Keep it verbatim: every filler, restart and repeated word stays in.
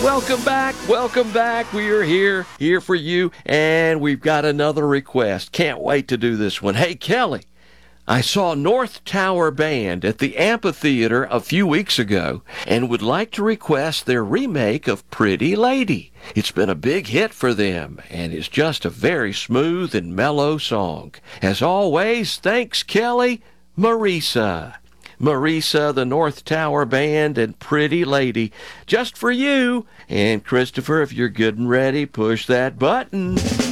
Welcome back, welcome back. We are here, here for you, and we've got another request. Can't wait to do this one. Hey, Kelly, I saw North Tower Band at the amphitheater a few weeks ago and would like to request their remake of Pretty Lady. It's been a big hit for them, and it's just a very smooth and mellow song. As always, thanks, Kelly. Marisa. Marisa, the North Tower Band, and Pretty Lady, just for you. And Christopher, if you're good and ready, push that button.